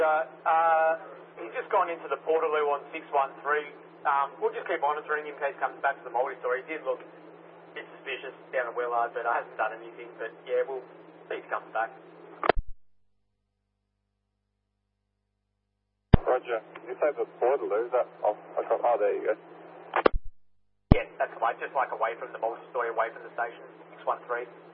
He's just gone into the Portaloo on 613. We'll just keep monitoring him in case he comes back to the multi-store. He did look a bit suspicious down at Willard, but hasn't done anything. But yeah, we'll see if he comes back. Roger. You say the Portaloo, is that off? Oh, there you go. Yeah, that's right. Just like away from the multi-store, away from the station, 613.